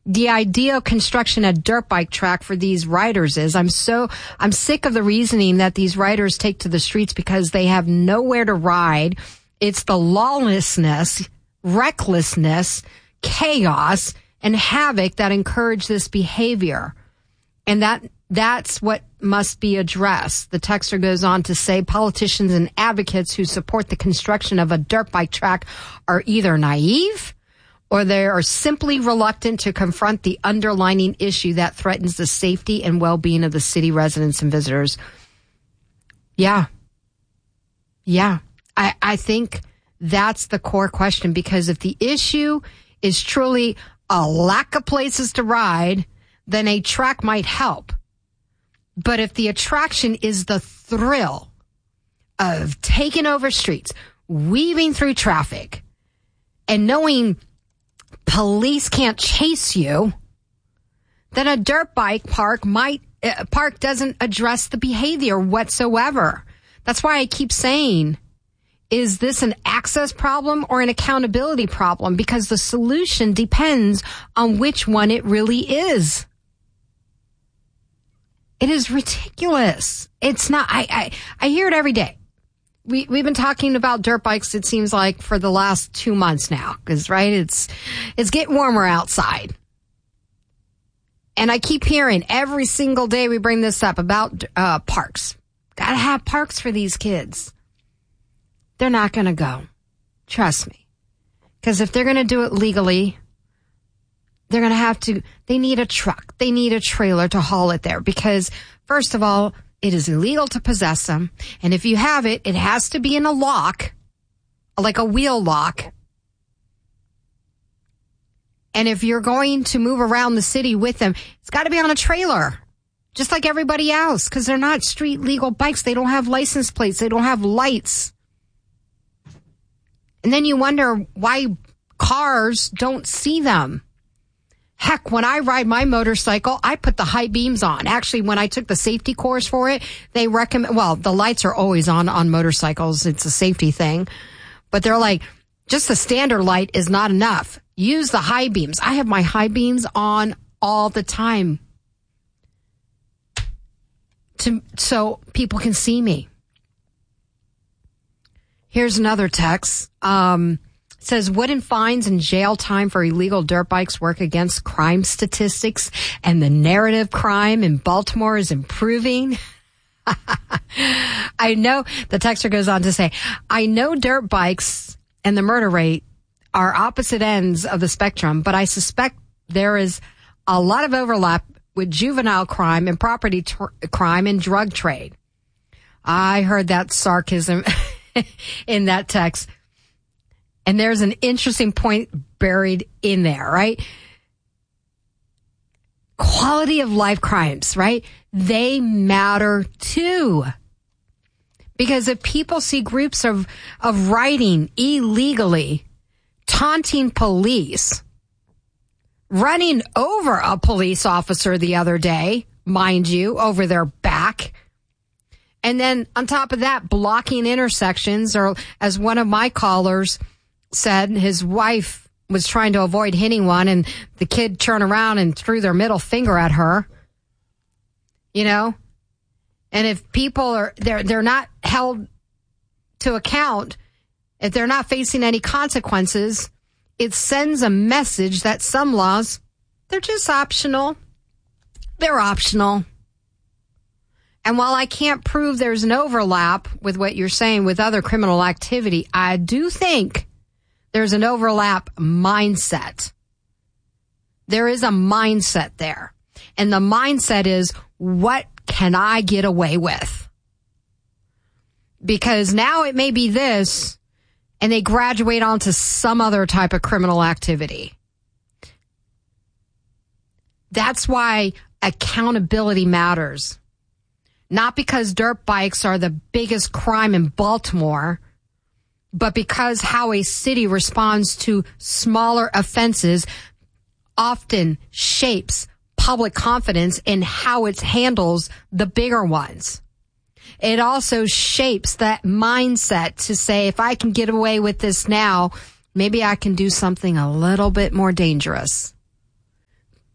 the ideal construction a dirt bike track for these riders is. I'm sick of the reasoning that these riders take to the streets because they have nowhere to ride. It's the lawlessness, recklessness, chaos, and havoc that encourage this behavior. And that's what must be addressed. The texter goes on to say politicians and advocates who support the construction of a dirt bike track are either naive or they are simply reluctant to confront the underlying issue that threatens the safety and well-being of the city residents and visitors. Yeah. I think that's the core question, because if the issue is truly a lack of places to ride, then a track might help. But if the attraction is the thrill of taking over streets, weaving through traffic, and knowing police can't chase you, then a dirt bike park doesn't address the behavior whatsoever. That's why I keep saying, is this an access problem or an accountability problem? Because the solution depends on which one it really is. It is ridiculous. It's not, I hear it every day. We've been talking about dirt bikes, it seems like, for the last 2 months now. Because, right, it's getting warmer outside. And I keep hearing every single day we bring this up about parks. Gotta have parks for these kids. They're not gonna go. Trust me. Because if they're gonna do it legally, they're going to have to, they need a truck. They need a trailer to haul it there because, first of all, it is illegal to possess them. And if you have it, it has to be in a lock, like a wheel lock. And if you're going to move around the city with them, it's got to be on a trailer, just like everybody else, because they're not street legal bikes. They don't have license plates. They don't have lights. And then you wonder why cars don't see them. Heck, when I ride my motorcycle, I put the high beams on. Actually, when I took the safety course for it, they recommend, well, the lights are always on motorcycles. It's a safety thing. But they're like, just the standard light is not enough. Use the high beams. I have my high beams on all the time so people can see me. Here's another text. Says, wouldn't fines and jail time for illegal dirt bikes work against crime statistics and the narrative crime in Baltimore is improving? I know, the texter goes on to say, I know dirt bikes and the murder rate are opposite ends of the spectrum, but I suspect there is a lot of overlap with juvenile crime and property crime and drug trade. I heard that sarcasm in that text. And there's an interesting point buried in there, right? Quality of life crimes, right? They matter too. Because if people see groups of riding illegally, taunting police, running over a police officer the other day, mind you, over their back, and then on top of that, blocking intersections, or as one of my callers said, his wife was trying to avoid hitting one and the kid turned around and threw their middle finger at her. You know? And if people are, they're not held to account, if they're not facing any consequences, it sends a message that some laws, they're just optional. They're optional. And while I can't prove there's an overlap with what you're saying with other criminal activity, I do think there's an overlap mindset. There is a mindset there. And the mindset is, what can I get away with? Because now it may be this, and they graduate onto some other type of criminal activity. That's why accountability matters. Not because dirt bikes are the biggest crime in Baltimore, but because how a city responds to smaller offenses often shapes public confidence in how it handles the bigger ones. It also shapes that mindset to say, if I can get away with this now, maybe I can do something a little bit more dangerous.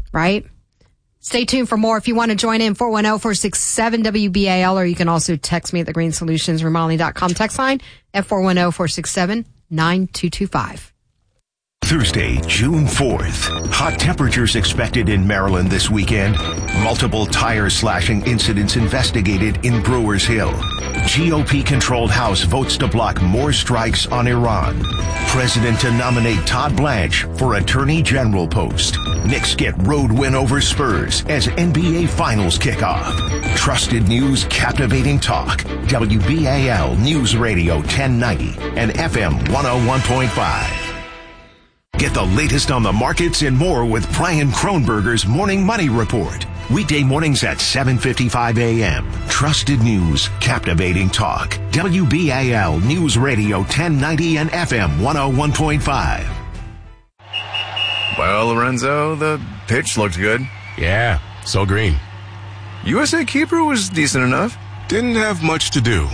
right? Stay tuned for more. If you want to join in, 410-467-WBAL, or you can also text me at the GreenSolutionsRemodeling.com text line at 410-467-9225. Thursday, June 4th. Hot temperatures expected in Maryland this weekend. Multiple tire slashing incidents investigated in Brewers Hill. GOP-controlled House votes to block more strikes on Iran. President to nominate Todd Blanche for Attorney General post. Knicks get road win over Spurs as NBA Finals kick off. Trusted news, captivating talk. WBAL News Radio 1090 and FM 101.5. Get the latest on the markets and more with Brian Kronberger's Morning Money Report. Weekday mornings at 7:55 a.m. Trusted news, captivating talk. WBAL News Radio 1090 and FM 101.5. Well, Lorenzo, the pitch looked good. Yeah, so green. USA Keeper was decent enough. Didn't have much to do.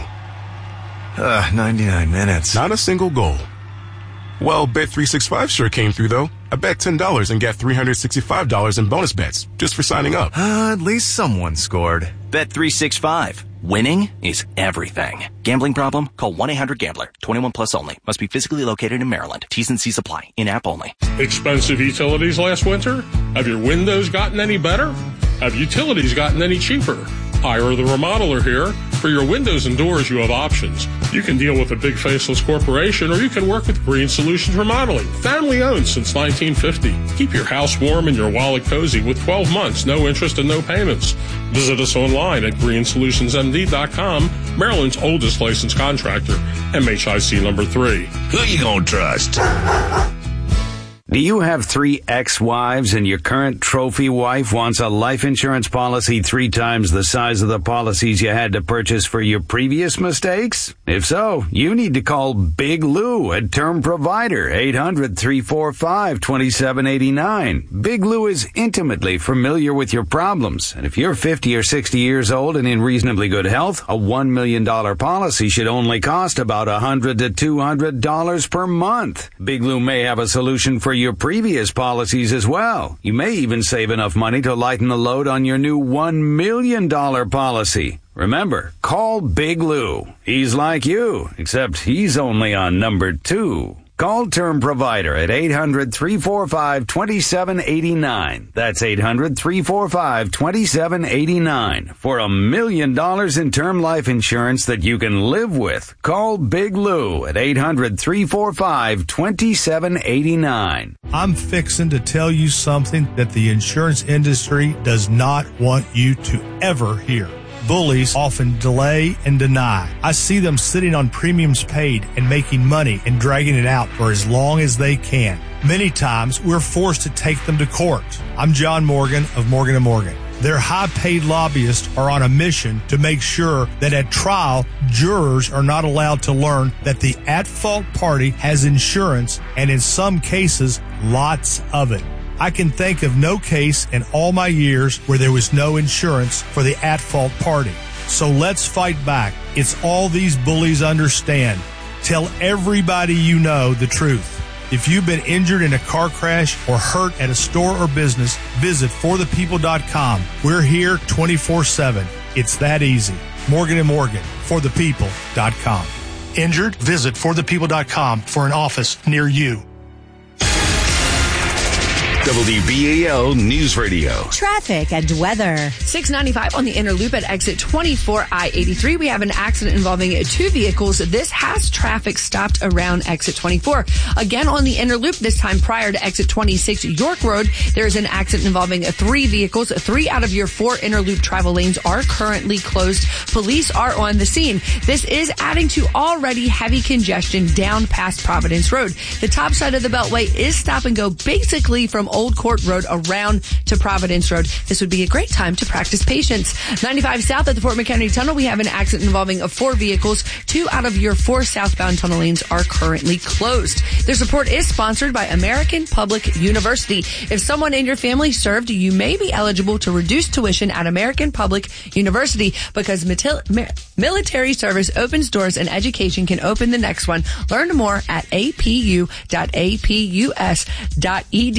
99 minutes. Not a single goal. Well, Bet365 sure came through, though. I bet $10 and got $365 in bonus bets just for signing up. At least someone scored. Bet365. Winning is everything. Gambling problem? Call 1-800-GAMBLER. 21 plus only. Must be physically located in Maryland. T's and C's apply. In-app only. Expensive utilities last winter? Have your windows gotten any better? Have utilities gotten any cheaper? Hire the Remodeler here. For your windows and doors, you have options. You can deal with a big faceless corporation, or you can work with Green Solutions Remodeling. Family owned since 1950. Keep your house warm and your wallet cozy with 12 months, no interest and no payments. Visit us online at greensolutionsmd.com, Maryland's oldest licensed contractor, MHIC number 3. Who you gonna trust? Do you have 3 ex-wives and your current trophy wife wants a life insurance policy 3 times the size of the policies you had to purchase for your previous mistakes? If so, you need to call Big Lou at Term Provider, 800-345-2789. Big Lou is intimately familiar with your problems, and if you're 50 or 60 years old and in reasonably good health, a $1 million policy should only cost about $100 to $200 per month. Big Lou may have a solution for your previous policies as well. You may even save enough money to lighten the load on your new $1 million policy. Remember, call Big Lou. He's like you, except he's only on number 2. Call Term Provider at 800-345-2789. That's 800-345-2789 for $1 million in term life insurance that you can live with. Call Big Lou at 800-345-2789. I'm fixing to tell you something that the insurance industry does not want you to ever hear. Bullies often delay and deny. I see them sitting on premiums paid and making money and dragging it out for as long as they can. Many times, we're forced to take them to court. I'm John Morgan of Morgan & Morgan. Their high-paid lobbyists are on a mission to make sure that at trial, jurors are not allowed to learn that the at-fault party has insurance, and in some cases, lots of it. I can think of no case in all my years where there was no insurance for the at-fault party. So let's fight back. It's all these bullies understand. Tell everybody you know the truth. If you've been injured in a car crash or hurt at a store or business, visit forthepeople.com. We're here 24/7. It's that easy. Morgan & Morgan, forthepeople.com. Injured? Visit forthepeople.com for an office near you. WBAL News Radio. Traffic and weather. 695 on the inner loop at exit 24 I-83. We have an accident involving 2 vehicles. This has traffic stopped around exit 24. Again on the inner loop, this time prior to exit 26 York Road, there is an accident involving 3 vehicles. 3 out of your 4 inner loop travel lanes are currently closed. Police are on the scene. This is adding to already heavy congestion down past Providence Road. The top side of the Beltway is stop and go basically from Old Court Road around to Providence Road. This would be a great time to practice patience. 95 south at the Fort McHenry Tunnel, we have an accident involving 4 vehicles. 2 out of your 4 southbound tunnel lanes are currently closed. This report is sponsored by American Public University. If someone in your family served, you may be eligible to reduce tuition at American Public University because military service opens doors and education can open the next one. Learn more at apu.apus.edu/.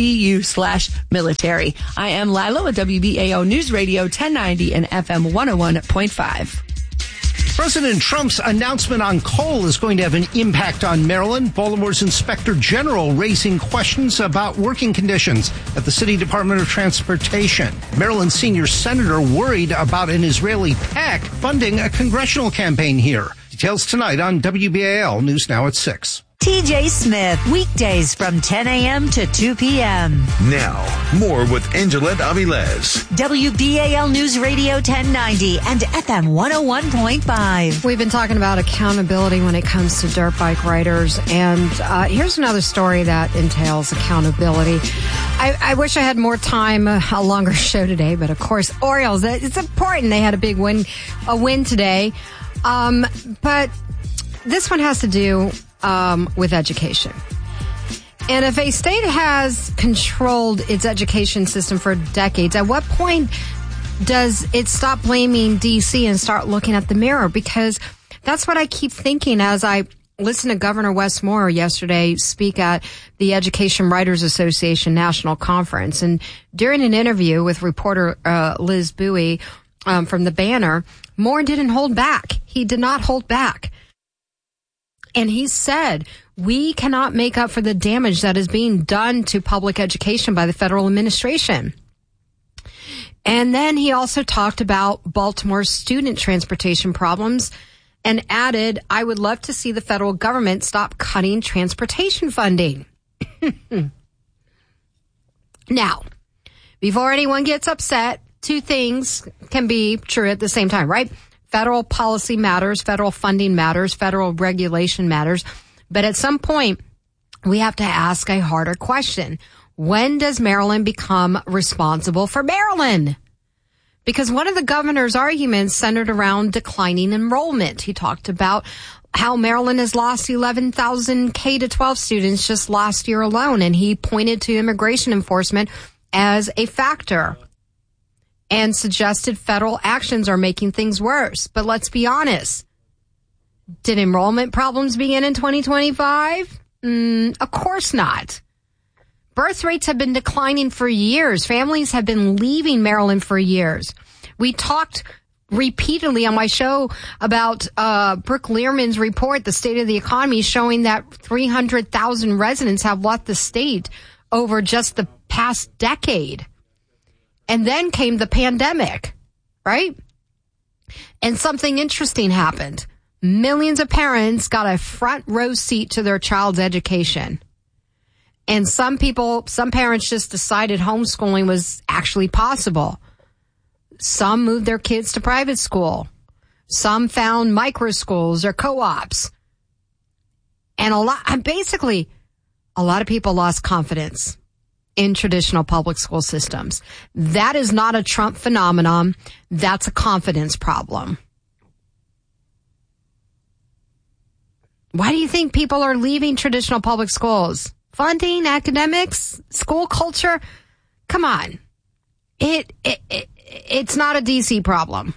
/military. I am Lila with WBAL News Radio 1090 and FM 101.5. President Trump's announcement on coal is going to have an impact on Maryland. Baltimore's Inspector General raising questions about working conditions at the City Department of Transportation. Maryland's senior senator worried about an Israeli PAC funding a congressional campaign here. Details tonight on WBAL News Now at 6. TJ Smith, weekdays from 10 a.m. to 2 p.m. Now, more with Angelette Avilés. WBAL News Radio 1090 and FM 101.5. We've been talking about accountability when it comes to dirt bike riders, and here's another story that entails accountability. I wish I had more time, a longer show today, but of course, Orioles, it's important. They had a big win today. But this one has to do with education. And if a state has controlled its education system for decades, at what point does it stop blaming D.C. and start looking at the mirror? Because that's what I keep thinking as I listen to Governor Wes Moore yesterday speak at the Education Writers Association National Conference. And during an interview with reporter Liz Bowie from the Banner, Moore didn't hold back. He did not hold back. And he said, we cannot make up for the damage that is being done to public education by the federal administration. And then he also talked about Baltimore's student transportation problems and added, I would love to see the federal government stop cutting transportation funding. Now, before anyone gets upset, two things can be true at the same time, right? Federal policy matters, federal funding matters, federal regulation matters. But at some point, we have to ask a harder question. When does Maryland become responsible for Maryland? Because one of the governor's arguments centered around declining enrollment. He talked about how Maryland has lost 11,000 K-12 students just last year alone. And he pointed to immigration enforcement as a factor and suggested federal actions are making things worse. But let's be honest. Did enrollment problems begin in 2025? Of course not. Birth rates have been declining for years. Families have been leaving Maryland for years. We talked repeatedly on my show about Brooke Learman's report, The State of the Economy, showing that 300,000 residents have left the state over just the past decade. And then came the pandemic, right? And something interesting happened. Millions of parents got a front row seat to their child's education. And some parents just decided homeschooling was actually possible. Some moved their kids to private school. Some found micro schools or co-ops. And a lot of people lost confidence in traditional public school systems. That is not a Trump phenomenon. That's a confidence problem. Why do you think people are leaving traditional public schools? Funding, academics, school culture? Come on. It's not a DC problem.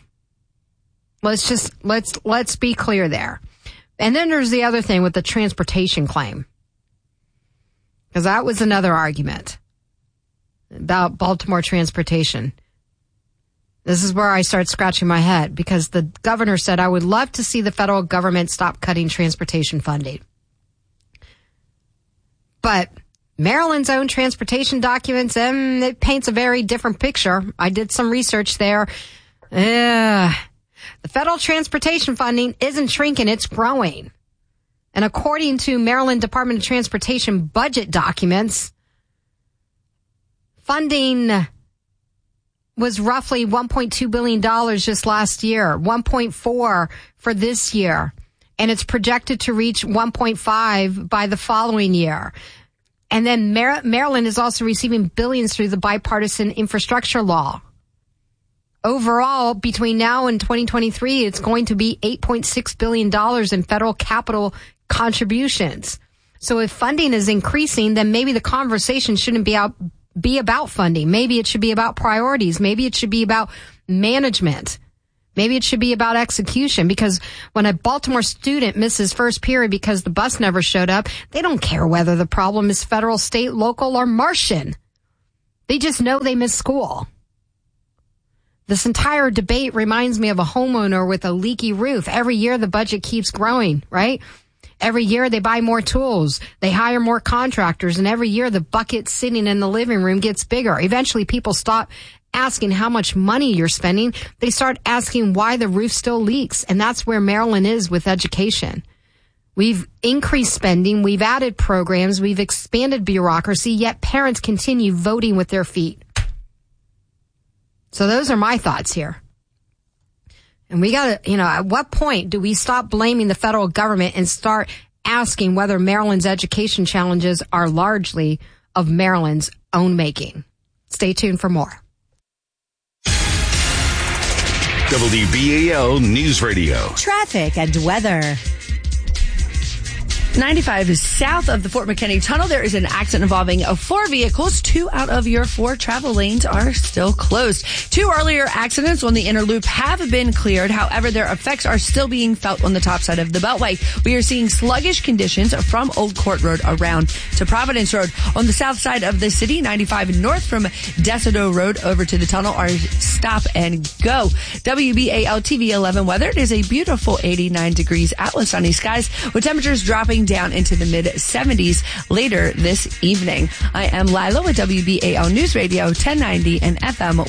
Let's be clear there. And then there's the other thing with the transportation claim. Because that was another argument about Baltimore transportation. This is where I start scratching my head because the governor said, I would love to see the federal government stop cutting transportation funding. But Maryland's own transportation documents, it paints a very different picture. I did some research there. The federal transportation funding isn't shrinking, it's growing. And according to Maryland Department of Transportation budget documents, funding was roughly $1.2 billion just last year, 1.4 for this year. And it's projected to reach 1.5 by the following year. And then Maryland is also receiving billions through the bipartisan infrastructure law. Overall, between now and 2023, it's going to be $8.6 billion in federal capital contributions. So if funding is increasing, then maybe the conversation shouldn't be about funding. Maybe it should be about priorities. Maybe it should be about management. Maybe it should be about execution, because when a Baltimore student misses first period because the bus never showed up, they don't care whether the problem is federal, state, local, or Martian. They just know they miss school. This entire debate reminds me of a homeowner with a leaky roof. Every year the budget keeps growing, right? Every year they buy more tools, they hire more contractors, and every year the bucket sitting in the living room gets bigger. Eventually people stop asking how much money you're spending. They start asking why the roof still leaks. And that's where Maryland is with education. We've increased spending, we've added programs, we've expanded bureaucracy, yet parents continue voting with their feet. So those are my thoughts here. And we got to, at what point do we stop blaming the federal government and start asking whether Maryland's education challenges are largely of Maryland's own making? Stay tuned for more. WBAL News Radio. Traffic and weather. 95 is south of the Fort McKinney Tunnel. There is an accident involving 4 vehicles. 2 out of your 4 travel lanes are still closed. 2 earlier accidents on the inner loop have been cleared. However, their effects are still being felt on the top side of the Beltway. We are seeing sluggish conditions from Old Court Road around to Providence Road. On the south side of the city, 95 north from Desoto Road over to the tunnel are stop and go. WBAL TV 11 weather. It is a beautiful 89 degrees out with sunny skies with temperatures dropping down into the mid-70s later this evening. I am Lila with WBAL News Radio 1090 and FM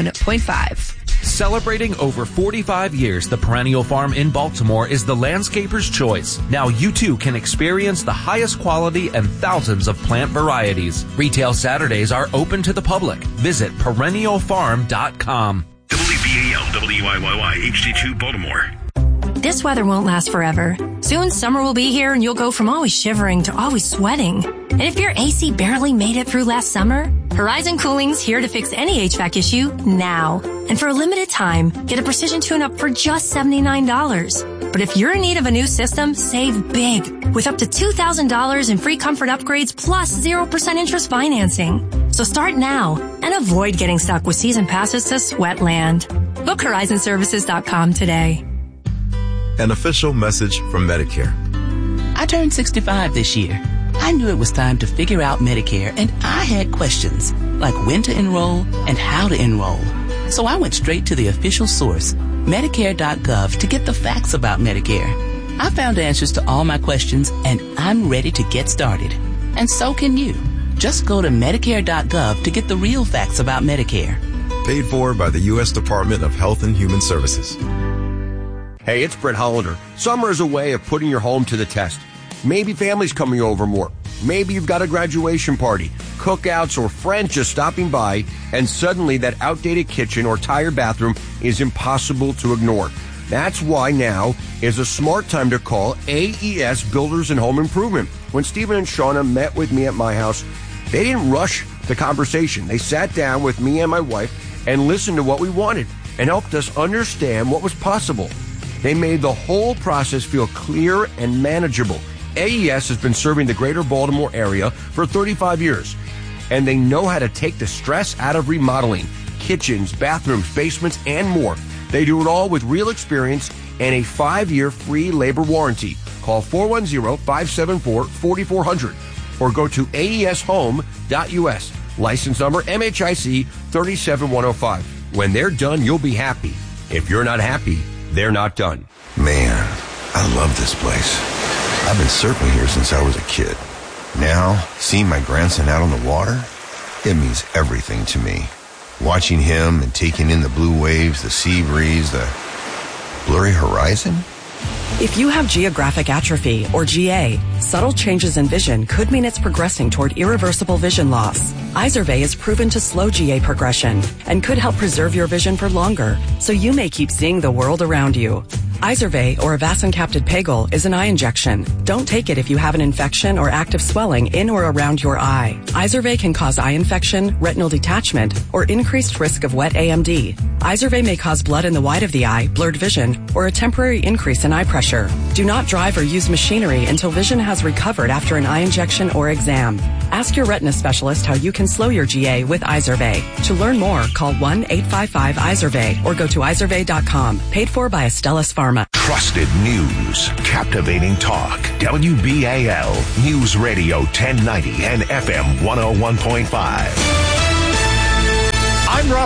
101.5. Celebrating over 45 years, the Perennial Farm in Baltimore is the landscaper's choice. Now you too can experience the highest quality and thousands of plant varieties. Retail Saturdays are open to the public. Visit perennialfarm.com. WBAL WIYY HD2 Baltimore. This weather won't last forever. Soon summer will be here and you'll go from always shivering to always sweating. And if your AC barely made it through last summer, Horizon Cooling's here to fix any HVAC issue now. And for a limited time, get a precision tune-up for just $79. But if you're in need of a new system, save big with up to $2,000 in free comfort upgrades plus 0% interest financing. So start now and avoid getting stuck with season passes to Sweatland. Book HorizonServices.com today. An official message from Medicare. I turned 65 this year. I knew it was time to figure out Medicare, and I had questions, like when to enroll and how to enroll. So I went straight to the official source, Medicare.gov, to get the facts about Medicare. I found answers to all my questions, and I'm ready to get started. And so can you. Just go to Medicare.gov to get the real facts about Medicare. Paid for by the U.S. Department of Health and Human Services. Hey, it's Brett Hollander. Summer is a way of putting your home to the test. Maybe family's coming over more. Maybe you've got a graduation party, cookouts, or friends just stopping by, and suddenly that outdated kitchen or tired bathroom is impossible to ignore. That's why now is a smart time to call AES Builders and Home Improvement. When Stephen and Shauna met with me at my house, they didn't rush the conversation. They sat down with me and my wife and listened to what we wanted and helped us understand what was possible. They made the whole process feel clear and manageable. AES has been serving the greater Baltimore area for 35 years, and they know how to take the stress out of remodeling, kitchens, bathrooms, basements, and more. They do it all with real experience and a 5-year free labor warranty. Call 410-574-4400 or go to aeshome.us. License number MHIC 37105. When they're done, you'll be happy. If you're not happy, they're not done. Man, I love this place. I've been surfing here since I was a kid. Now, seeing my grandson out on the water, it means everything to me. Watching him and taking in the blue waves, the sea breeze, the blurry horizon. If you have geographic atrophy, or GA, subtle changes in vision could mean it's progressing toward irreversible vision loss. Izervay is proven to slow GA progression and could help preserve your vision for longer, so you may keep seeing the world around you. Izervay, or avacincaptad pegol, is an eye injection. Don't take it if you have an infection or active swelling in or around your eye. Izervay can cause eye infection, retinal detachment, or increased risk of wet AMD. Izervay may cause blood in the white of the eye, blurred vision, or a temporary increase in eye pressure. Do not drive or use machinery until vision has recovered after an eye injection or exam. Ask your retina specialist how you can slow your GA with Izervay. To learn more, call 1-855-IZERVAY or go to izervay.com. Paid for by Astellas Pharma. Trusted news, captivating talk. WBAL News Radio 1090 and FM 101.5.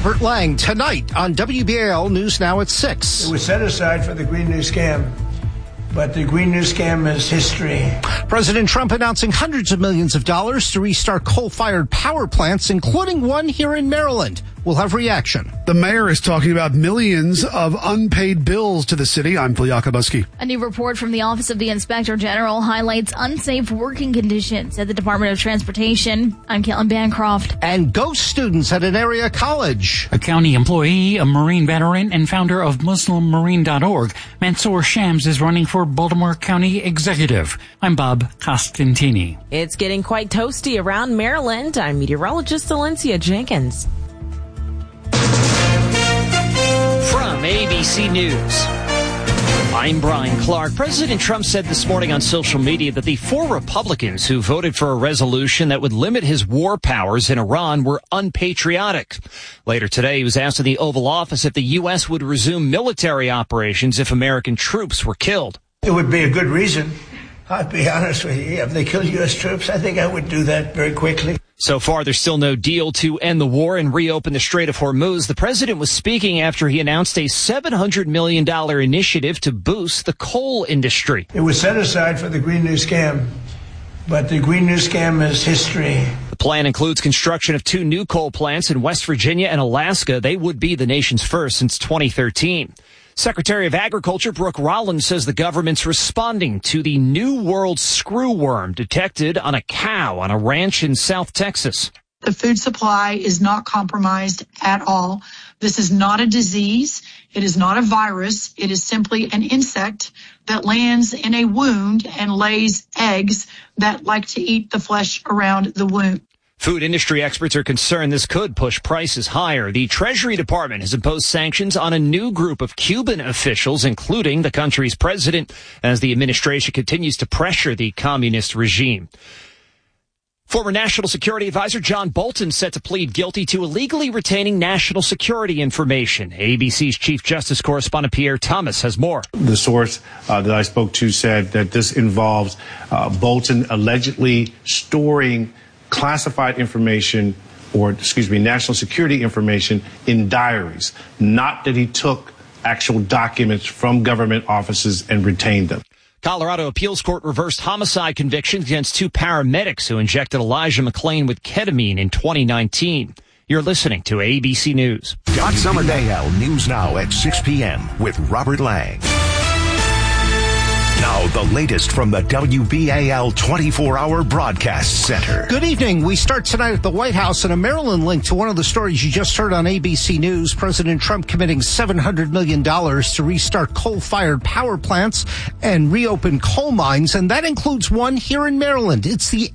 Robert Lang tonight on WBAL News Now at 6. It was set aside for the Green New Scam, but the Green New Scam is history. President Trump announcing hundreds of millions of dollars to restart coal-fired power plants, including one here in Maryland. We'll have reaction. The mayor is talking about millions of unpaid bills to the city. I'm Phil Yakubuski. A new report from the Office of the Inspector General highlights unsafe working conditions at the Department of Transportation. I'm Caitlin Bancroft. And ghost students at an area college. A county employee, a Marine veteran, and founder of MuslimMarine.org, Mansour Shams is running for Baltimore County Executive. I'm Bob Costantini. It's getting quite toasty around Maryland. I'm meteorologist Valencia Jenkins. From ABC News, I'm Brian Clark. President Trump said this morning on social media that the 4 Republicans who voted for a resolution that would limit his war powers in Iran were unpatriotic. Later today, he was asked in the Oval Office if the U.S. would resume military operations if American troops were killed. It would be a good reason. I'll be honest with you. If they killed U.S. troops, I think I would do that very quickly. So far, there's still no deal to end the war and reopen the Strait of Hormuz. The president was speaking after he announced a $700 million initiative to boost the coal industry. It was set aside for the Green New Scam, but the Green New Scam is history. The plan includes construction of 2 new coal plants in West Virginia and Alaska. They would be the nation's first since 2013. Secretary of Agriculture Brooke Rollins says the government's responding to the New World screwworm detected on a cow on a ranch in South Texas. The food supply is not compromised at all. This is not a disease. It is not a virus. It is simply an insect that lands in a wound and lays eggs that like to eat the flesh around the wound. Food industry experts are concerned this could push prices higher. The Treasury Department has imposed sanctions on a new group of Cuban officials, including the country's president, as the administration continues to pressure the communist regime. Former National Security Advisor John Bolton set to plead guilty to illegally retaining national security information. ABC's Chief Justice correspondent Pierre Thomas has more. The source that I spoke to said that this involves Bolton allegedly storing classified information national security information in diaries, not that he took actual documents from government offices and retained them. Colorado Appeals Court reversed homicide convictions against 2 paramedics who injected Elijah McClain with ketamine in 2019. You're listening to ABC News. Dot Summerdale News Now at 6 p.m. with Robert Lang. Now, the latest from the WBAL 24-hour broadcast center. Good evening. We start tonight at the White House and a Maryland link to one of the stories you just heard on ABC News. President Trump committing $700 million to restart coal-fired power plants and reopen coal mines, and that includes one here in Maryland. It's the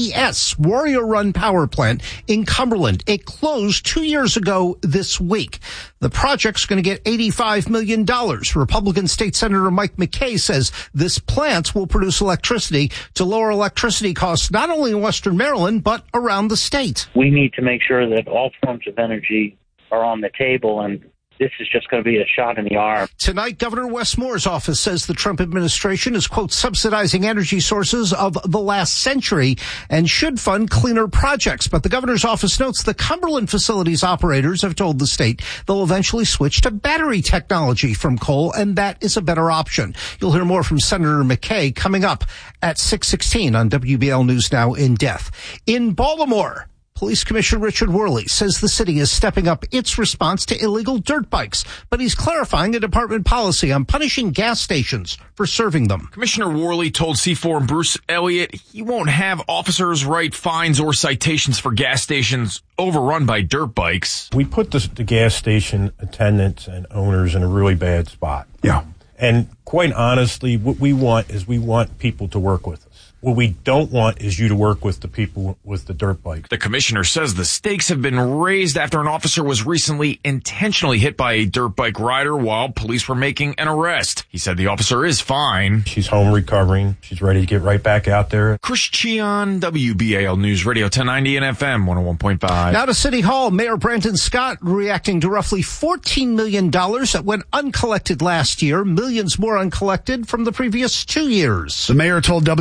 AES Warrior Run Power Plant in Cumberland. It closed 2 years ago this week. The project's going to get $85 million. Republican State Senator Mike McKay says this plant will produce electricity to lower electricity costs not only in Western Maryland, but around the state. We need to make sure that all forms of energy are on the table, and this is just going to be a shot in the arm. Tonight, Governor Wes Moore's office says the Trump administration is, quote, subsidizing energy sources of the last century and should fund cleaner projects. But the governor's office notes the Cumberland facilities operators have told the state they'll eventually switch to battery technology from coal, and that is a better option. You'll hear more from Senator McKay coming up at 6:16 on WBL News Now in depth. In Baltimore, Police Commissioner Richard Worley says the city is stepping up its response to illegal dirt bikes, but he's clarifying a department policy on punishing gas stations for serving them. Commissioner Worley told C4 and Bruce Elliott he won't have officers write fines or citations for gas stations overrun by dirt bikes. We put the gas station attendants and owners in a really bad spot. Yeah. And quite honestly, what we want people to work with us. What we don't want is you to work with the people with the dirt bike. The commissioner says the stakes have been raised after an officer was recently intentionally hit by a dirt bike rider while police were making an arrest. He said the officer is fine. She's home recovering. She's ready to get right back out there. Chris Cheon, WBAL News Radio 1090 and FM 101.5. Now to City Hall, Mayor Brandon Scott reacting to roughly $14 million that went uncollected last year, millions more uncollected from the previous 2 years. The mayor told WBAL TV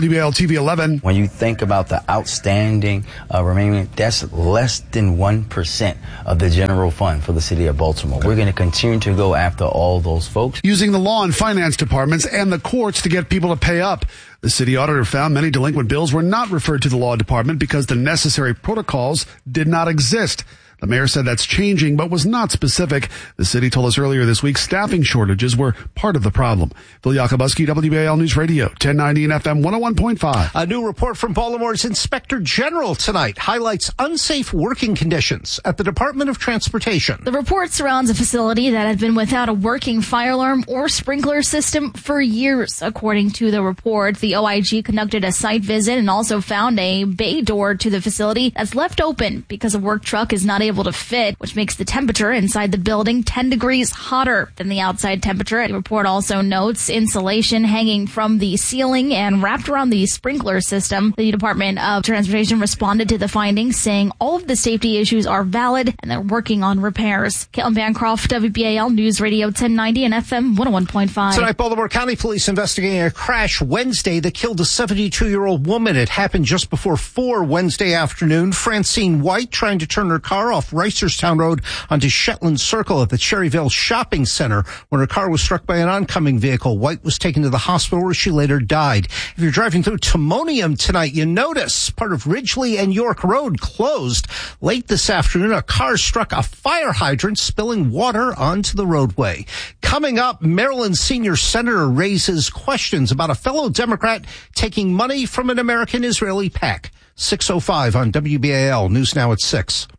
TV 11. When you think about the outstanding remaining, that's less than 1% of the general fund for the city of Baltimore. We're going to continue to go after all those folks. Using the law and finance departments and the courts to get people to pay up. The city auditor found many delinquent bills were not referred to the law department because the necessary protocols did not exist. The mayor said that's changing, but was not specific. The city told us earlier this week staffing shortages were part of the problem. Phil Yakubuski, WBAL News Radio, 1090 and FM 101.5. A new report from Baltimore's Inspector General tonight highlights unsafe working conditions at the Department of Transportation. The report surrounds a facility that had been without a working fire alarm or sprinkler system for years. According to the report, the OIG conducted a site visit and also found a bay door to the facility that's left open because a work truck is not able to fit, which makes the temperature inside the building 10 degrees hotter than the outside temperature. The report also notes insulation hanging from the ceiling and wrapped around the sprinkler system. The Department of Transportation responded to the findings, saying all of the safety issues are valid and they're working on repairs. Caitlin Bancroft, WBAL News Radio 1090 and FM 101.5. Tonight, Baltimore County Police investigating a crash Wednesday that killed a 72-year-old woman. It happened just before 4 Wednesday afternoon. Francine White trying to turn her car off Reisterstown Road onto Shetland Circle at the Cherryville Shopping Center when her car was struck by an oncoming vehicle. White was taken to the hospital where she later died. If you're driving through Timonium tonight, you notice part of Ridgely and York Road closed. Late this afternoon, a car struck a fire hydrant, spilling water onto the roadway. Coming up, Maryland senior senator raises questions about a fellow Democrat taking money from an American-Israeli PAC. 6:05 on WBAL. News now at 6.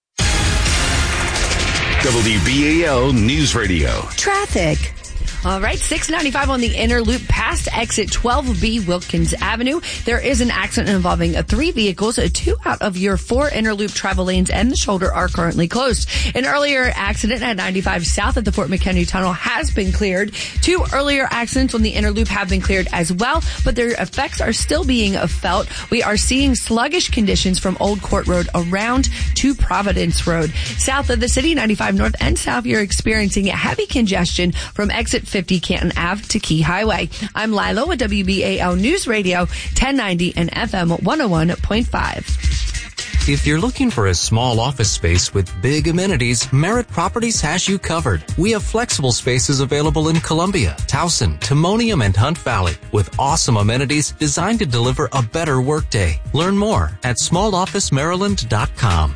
WBAL News Radio. Traffic. All right, 695 on the inner loop past exit 12B Wilkins Avenue. There is an accident involving 3 vehicles. 2 out of your 4 inner loop travel lanes and the shoulder are currently closed. An earlier accident at 95 south of the Fort McHenry Tunnel has been cleared. 2 earlier accidents on the inner loop have been cleared as well, but their effects are still being felt. We are seeing sluggish conditions from Old Court Road around to Providence Road. South of the city, 95 north and south, you're experiencing heavy congestion from exit 50 Canton Ave to Key Highway. I'm Lila with WBAL News Radio 1090 and FM 101.5. If you're looking for a small office space with big amenities, Merritt Properties has you covered. We have flexible spaces available in Columbia, Towson, Timonium, and Hunt Valley with awesome amenities designed to deliver a better workday. Learn more at smallofficemaryland.com.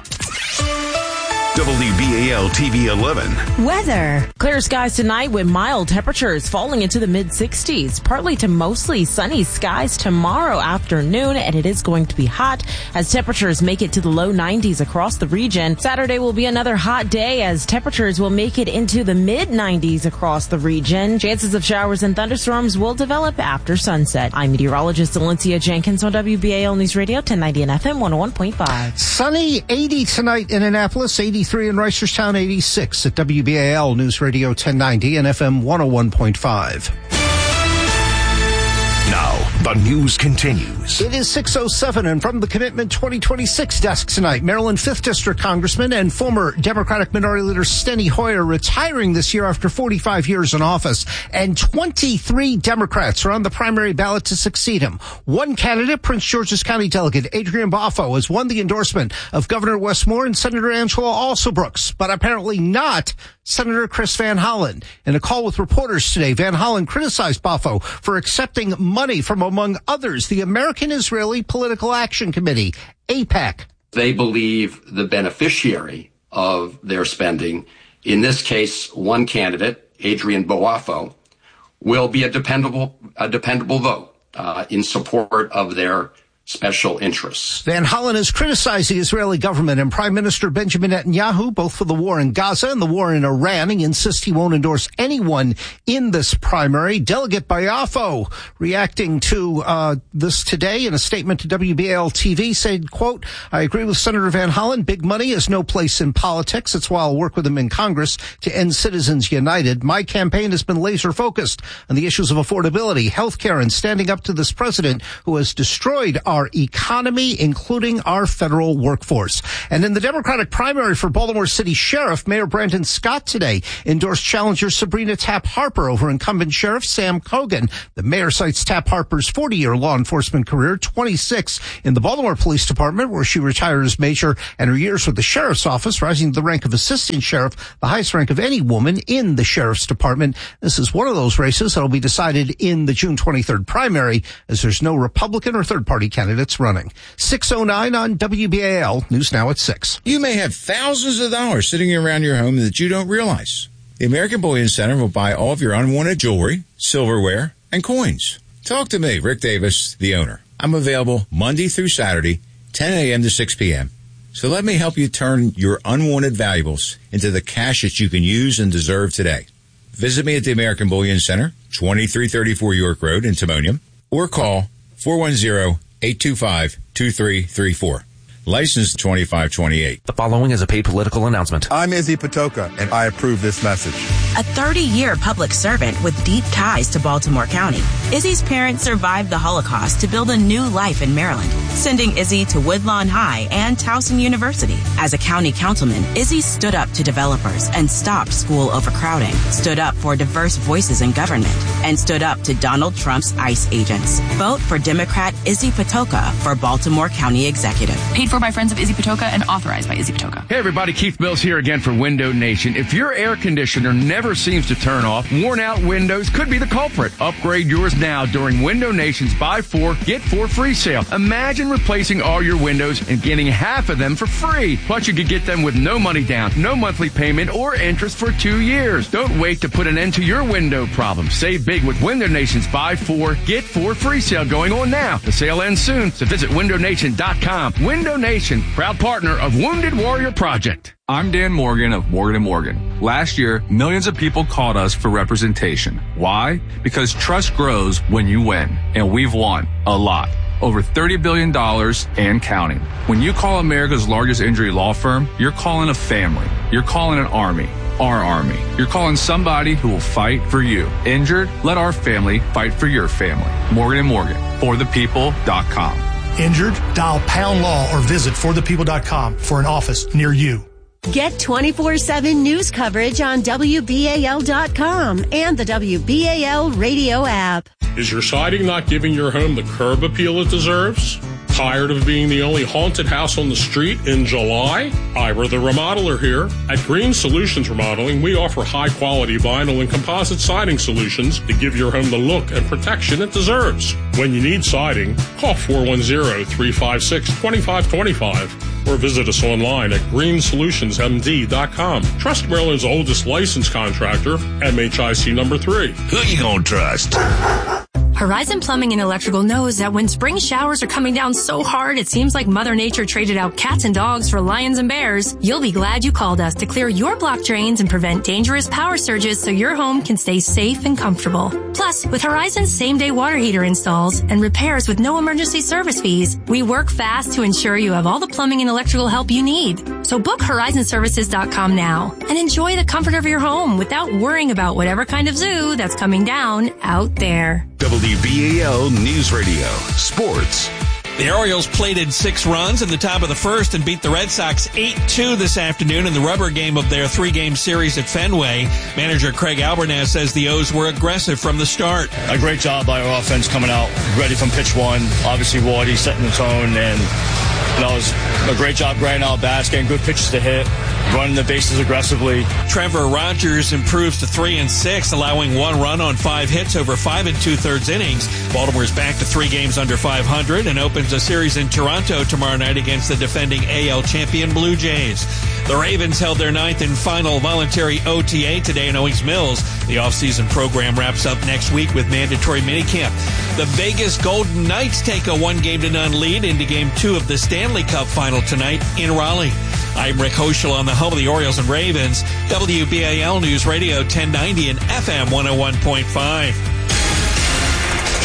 WBAL TV 11. Weather. Clear skies tonight with mild temperatures falling into the mid-60s. Partly to mostly sunny skies tomorrow afternoon, and it is going to be hot as temperatures make it to the low 90s across the region. Saturday will be another hot day as temperatures will make it into the mid-90s across the region. Chances of showers and thunderstorms will develop after sunset. I'm meteorologist Valencia Jenkins on WBAL News Radio 1090 and FM 101.5. Sunny, 80 tonight in Annapolis, 83 in Reisterstown, 86 at WBAL News Radio 1090 and FM 101.5. Now, the news continues. It is 6:07, and from the Commitment 2026 desk tonight, Maryland 5th District Congressman and former Democratic Minority Leader Steny Hoyer retiring this year after 45 years in office, and 23 Democrats are on the primary ballot to succeed him. One candidate, Prince George's County Delegate Adrian Boffo, has won the endorsement of Governor Wes Moore and Senator Angela Alsobrooks, but apparently not Senator Chris Van Hollen. In a call with reporters today, Van Hollen criticized Boffo for accepting money from, among others, the American Israeli Political Action Committee, AIPAC. They believe the beneficiary of their spending, in this case, one candidate, Adrian Boffo, will be a dependable vote in support of their special interests. Van Hollen has criticized the Israeli government and Prime Minister Benjamin Netanyahu, both for the war in Gaza and the war in Iran. He insists he won't endorse anyone in this primary. Delegate Boffo, reacting to this today in a statement to WBAL TV, said, quote, "I agree with Senator Van Hollen. Big money has no place in politics. That's why I'll work with him in Congress to end Citizens United. My campaign has been laser focused on the issues of affordability, health care, and standing up to this president who has destroyed our economy, including our federal workforce. And in the Democratic primary for Baltimore City Sheriff, Mayor Brandon Scott today endorsed challenger Sabrina Tapp Harper over incumbent Sheriff Sam Cogan. The mayor cites Tapp Harper's 40-year law enforcement career, 26 in the Baltimore Police Department, where she retired as major, and her years with the sheriff's office, rising to the rank of assistant sheriff, the highest rank of any woman in the sheriff's department. This is one of those races that will be decided in the June 23rd primary, as there's no Republican or third-party candidates running. 6:09 on WBAL, News Now at 6. You may have thousands of dollars sitting around your home that you don't realize. The American Bullion Center will buy all of your unwanted jewelry, silverware, and coins. Talk to me, Rick Davis, the owner. I'm available Monday through Saturday, 10 a.m. to 6 p.m. So let me help you turn your unwanted valuables into the cash that you can use and deserve today. Visit me at the American Bullion Center, 2334 York Road in Timonium, or call 410-825-2334. License 2528. The following is a paid political announcement. I'm Izzy Patoka, and I approve this message. A 30-year public servant with deep ties to Baltimore County, Izzy's parents survived the Holocaust to build a new life in Maryland, sending Izzy to Woodlawn High and Towson University. As a county councilman, Izzy stood up to developers and stopped school overcrowding, stood up for diverse voices in government, and stood up to Donald Trump's ICE agents. Vote for Democrat Izzy Patoka for Baltimore County Executive. Paid for by friends of Izzy Patoka and authorized by Izzy Patoka. Hey everybody, Keith Mills here again for Window Nation. If your air conditioner never seems to turn off, worn out windows could be the culprit. Upgrade yours now during Window Nation's Buy 4, Get 4 free sale. Imagine replacing all your windows and getting half of them for free. Plus you could get them with no money down, no monthly payment or interest for 2 years. Don't wait to put an end to your window problem. Save big with Window Nation's Buy 4, Get 4 free sale going on now. The sale ends soon, so visit windownation.com. Window Nation, proud partner of Wounded Warrior Project. I'm Dan Morgan of Morgan & Morgan. Last year, millions of people called us for representation. Why? Because trust grows when you win, and we've won a lot. Over $30 billion and counting. When you call America's largest injury law firm, you're calling a family. You're calling an army. Our army. You're calling somebody who will fight for you. Injured? Let our family fight for your family. Morgan & Morgan. ForThePeople.com. Injured? Dial pound law or visit forthepeople.com for an office near you. Get 24/7 news coverage on WBAL.com and the WBAL radio app. Is your siding not giving your home the curb appeal it deserves? Tired of being the only haunted house on the street in July? Ira the Remodeler here. At Green Solutions Remodeling, we offer high-quality vinyl and composite siding solutions to give your home the look and protection it deserves. When you need siding, call 410-356-2525 or visit us online at greensolutionsmd.com. Trust Maryland's oldest licensed contractor, MHIC number 3. Who you gonna trust? Horizon Plumbing and Electrical knows that when spring showers are coming down so hard it seems like Mother Nature traded out cats and dogs for lions and bears, you'll be glad you called us to clear your block drains and prevent dangerous power surges so your home can stay safe and comfortable. Plus, with Horizon's same-day water heater installs and repairs with no emergency service fees, we work fast to ensure you have all the plumbing and electrical help you need. So book horizonservices.com now and enjoy the comfort of your home without worrying about whatever kind of zoo that's coming down out there. WBAL News Radio. Sports. The Orioles plated 6 runs in the top of the first and beat the Red Sox 8-2 this afternoon in the rubber game of their 3-game series at Fenway. Manager Craig Albernaz says the O's were aggressive from the start. A great job by our offense coming out ready from pitch one. Obviously, Waddy setting the tone, and it was a great job grinding out bats, getting good pitches to hit, running the bases aggressively. Trevor Rogers improves to 3-6, allowing 1 run on 5 hits over 5 2/3 innings. Baltimore's back to 3 games under 500 and opens a series in Toronto tomorrow night against the defending AL champion Blue Jays. The Ravens held their 9th and final voluntary OTA today in Owings Mills. The offseason program wraps up next week with mandatory minicamp. The Vegas Golden Knights take a 1-0 lead into Game 2 of the Stanley Cup final tonight in Raleigh. I'm Rick Hoschel on the home of the Orioles and Ravens, WBAL News Radio 1090 and FM 101.5.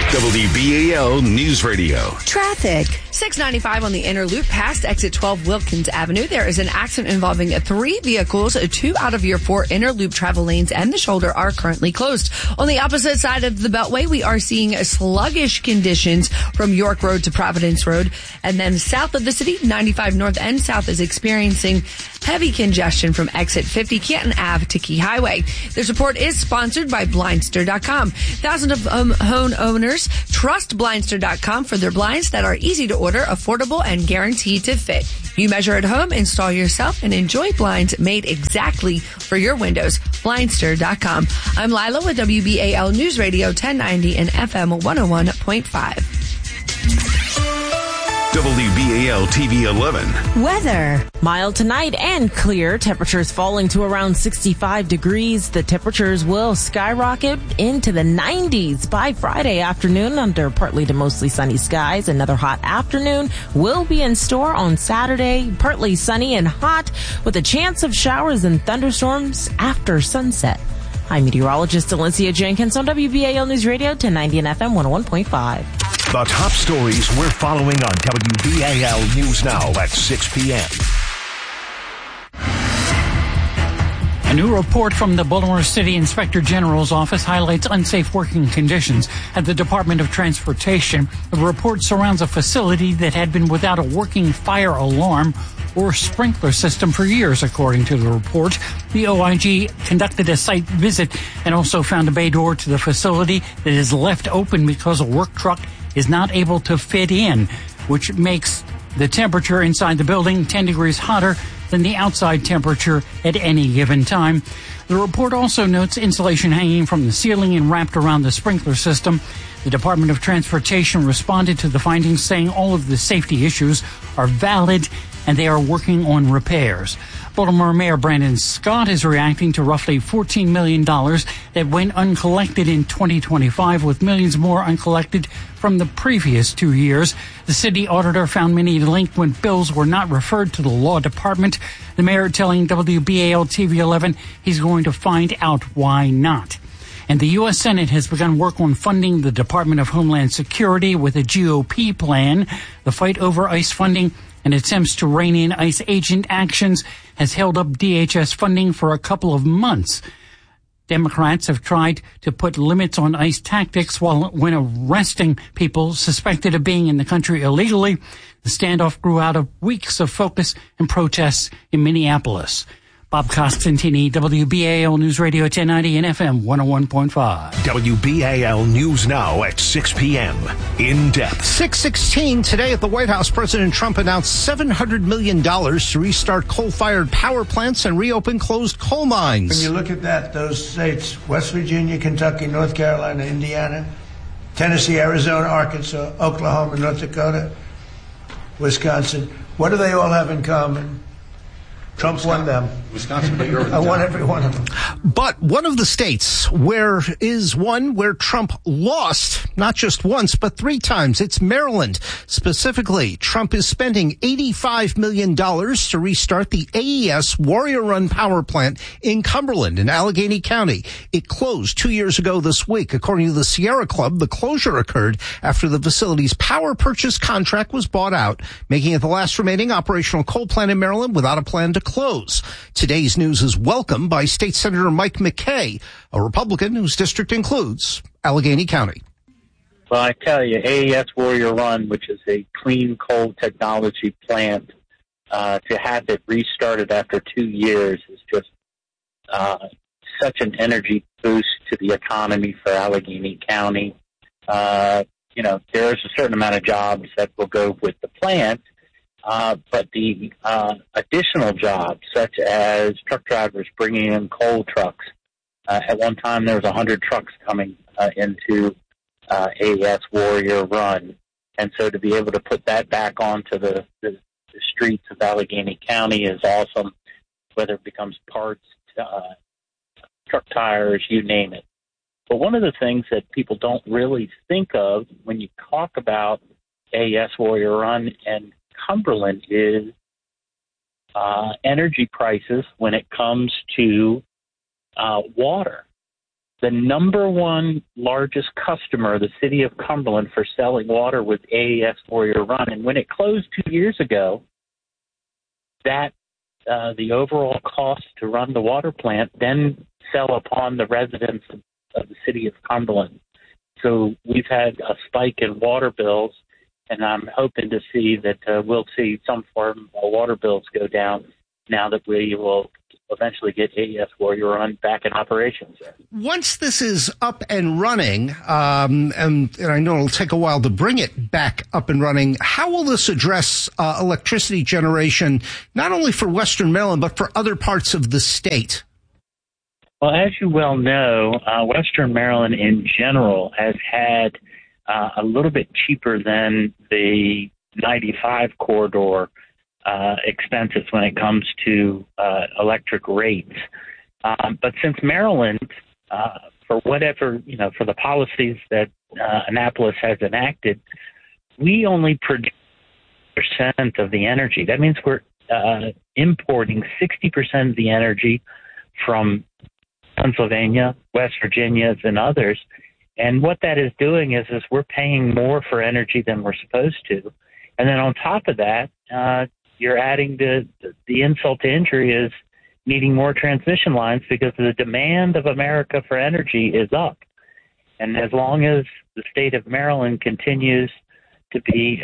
WBAL News Radio. Traffic. 695 on the inner loop past exit 12 Wilkins Avenue. There is an accident involving 3 vehicles. 2 out of your 4 inner loop travel lanes and the shoulder are currently closed. On the opposite side of the Beltway, we are seeing sluggish conditions from York Road to Providence Road. And then south of the city, 95 north and south is experiencing heavy congestion from exit 50 Canton Ave to Key Highway. This report is sponsored by Blindster.com. Thousands of home owners trust Blindster.com for their blinds that are easy to order, affordable, and guaranteed to fit. You measure at home, install yourself, and enjoy blinds made exactly for your windows. Blindster.com. I'm Lila with WBAL News Radio 1090 and FM 101.5. WBAL TV 11. Weather. Mild tonight and clear. Temperatures falling to around 65 degrees. The temperatures will skyrocket into the 90s by Friday afternoon under partly to mostly sunny skies. Another hot afternoon will be in store on Saturday. Partly sunny and hot with a chance of showers and thunderstorms after sunset. I'm meteorologist Alicia Jenkins on WBAL News Radio 1090 and FM 101.5. The top stories we're following on WBAL News Now at 6 p.m. A new report from the Baltimore City Inspector General's office highlights unsafe working conditions at the Department of Transportation. The report surrounds a facility that had been without a working fire alarm or sprinkler system for years, according to the report. The OIG conducted a site visit and also found a bay door to the facility that is left open because a work truck is not able to fit in, which makes the temperature inside the building 10 degrees hotter than the outside temperature at any given time. The report also notes insulation hanging from the ceiling and wrapped around the sprinkler system. The Department of Transportation responded to the findings, saying all of the safety issues are valid and they are working on repairs. Baltimore Mayor Brandon Scott is reacting to roughly $14 million that went uncollected in 2025, with millions more uncollected from the previous 2 years. The city auditor found many delinquent bills were not referred to the law department. The mayor telling WBAL TV 11 he's going to find out why not. And the U.S. Senate has begun work on funding the Department of Homeland Security with a GOP plan. The fight over ICE funding and attempts to rein in ICE agent actions has held up DHS funding for a couple of months. Democrats have tried to put limits on ICE tactics when arresting people suspected of being in the country illegally. The standoff grew out of weeks of focus and protests in Minneapolis. Bob Costantini, WBAL News Radio 1090 and FM 101.5. WBAL News Now at 6 p.m. In depth. 6:16 today at the White House, President Trump announced $700 million to restart coal-fired power plants and reopen closed coal mines. When you look at that, those states, West Virginia, Kentucky, North Carolina, Indiana, Tennessee, Arizona, Arkansas, Oklahoma, North Dakota, Wisconsin, what do they all have in common? Trump won them. Wisconsin, but you're I won every one of them. But one of the states where Trump lost, not just once, but 3 times. It's Maryland. Specifically, Trump is spending $85 million to restart the AES Warrior Run power plant in Cumberland in Allegheny County. It closed 2 years ago this week. According to the Sierra Club, the closure occurred after the facility's power purchase contract was bought out, making it the last remaining operational coal plant in Maryland without a plan to close. Today's news is welcomed by State Senator Mike McKay, a Republican whose district includes Allegheny County. Well, I tell you, AES Warrior Run, which is a clean coal technology plant, to have it restarted after 2 years is just such an energy boost to the economy for Allegheny County. There's a certain amount of jobs that will go with the plant, but the additional jobs, such as truck drivers bringing in coal trucks. At one time, there was 100 trucks coming into AES Warrior Run. And so to be able to put that back onto the streets of Allegheny County is awesome, whether it becomes parts, truck tires, you name it. But one of the things that people don't really think of when you talk about AES Warrior Run and Cumberland is energy prices when it comes to water. the number one largest customer of the city of Cumberland for selling water was AES Warrior Run. And when it closed 2 years ago, that the overall cost to run the water plant then fell upon the residents of the city of Cumberland. So we've had a spike in water bills, and I'm hoping to see that we'll see some form of water bills go down now that we will eventually get AES Warrior Run back in operations. Once this is up and running, and I know it'll take a while to bring it back up and running, how will this address electricity generation, not only for Western Maryland, but for other parts of the state? Well, as you well know, Western Maryland in general has had a little bit cheaper than the 95 corridor expenses when it comes to electric rates. But since Maryland, for whatever, for the policies that Annapolis has enacted, we only produce % of the energy. That means we're importing 60% of the energy from Pennsylvania, West Virginia, and others. And what that is doing is we're paying more for energy than we're supposed to. And then on top of that, you're adding the insult to injury is needing more transmission lines because the demand of America for energy is up. And as long as the state of Maryland continues to be